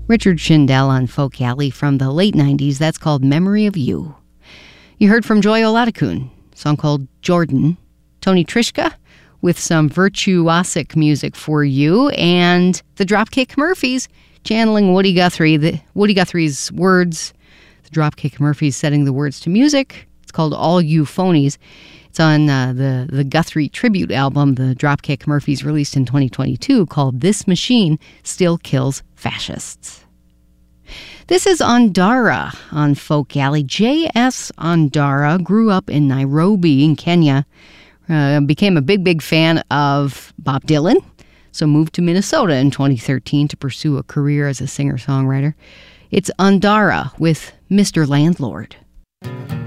Richard Shindell on Folk Alley from the late 90s. That's called Memory of You. You heard from Joy Oladokun, a song called Jordan. Tony Trischka with some virtuosic music for you. And the Dropkick Murphys channeling Woody Guthrie. Woody Guthrie's words. The Dropkick Murphys setting the words to music. It's called All You Phonies. It's on the Guthrie tribute album the Dropkick Murphys released in 2022 called This Machine Still Kills Fascists. This is Ondara on Folk Alley. J.S. Ondara grew up in Nairobi in Kenya, became a big fan of Bob Dylan, so moved to Minnesota in 2013 to pursue a career as a singer-songwriter. It's Ondara with Mr. Landlord.